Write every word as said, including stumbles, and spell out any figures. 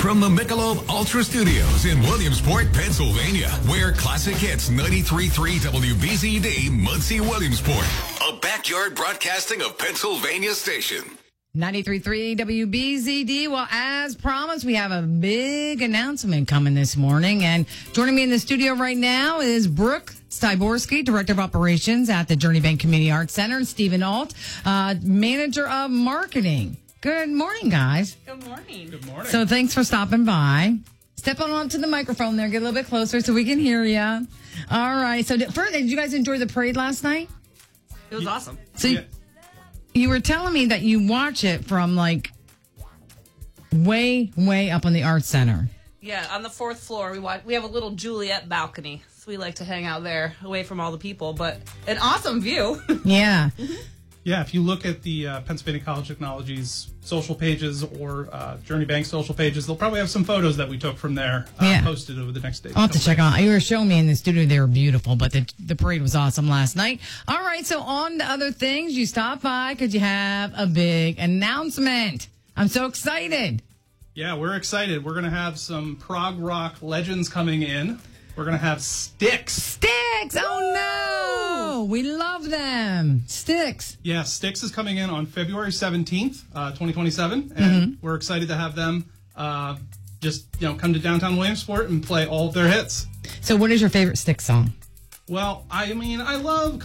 from the Michelob Ultra Studios in Williamsport, Pennsylvania, where classic hits ninety-three point three W B Z D, Muncie, Williamsport. A backyard broadcasting of Pennsylvania station. ninety-three point three W B Z D. Well, as promised, we have a big announcement coming this morning. And joining me in the studio right now is Brooke Styborski, Director of Operations at the Journey Bank Community Arts Center, and Stephen Alt, uh, Manager of Marketing. Good morning, guys. Good morning. Good morning. So thanks for stopping by. Step on onto the microphone there. Get a little bit closer so we can hear you. All right. So did, first, did you guys enjoy the parade last night? It was awesome. So Yeah. you, you were telling me that you watch it from like way, way up on the Arts Center. Yeah, on the fourth floor, we watch, we have a little Juliet balcony, so we like to hang out there, away from all the people. But an awesome view. Yeah. Yeah, if you look at the uh, Pennsylvania College Technologies social pages or uh, Journey Bank social pages, they'll probably have some photos that we took from there uh, Yeah. posted over the next day. I'll have to check out. You were showing me in the studio. They were beautiful, but the, the parade was awesome last night. All right, so on to other things. You stopped by because you have a big announcement. I'm so excited. Yeah, we're excited. We're going to have some prog rock legends coming in. We're going to have Styx. Styx! Oh, no! We love them. Styx. Yeah, Styx is coming in on February seventeenth, uh, twenty twenty-seven, and Mm-hmm. we're excited to have them uh, just you know come to downtown Williamsport and play all of their hits. So what is your favorite Styx song? Well, I mean, I love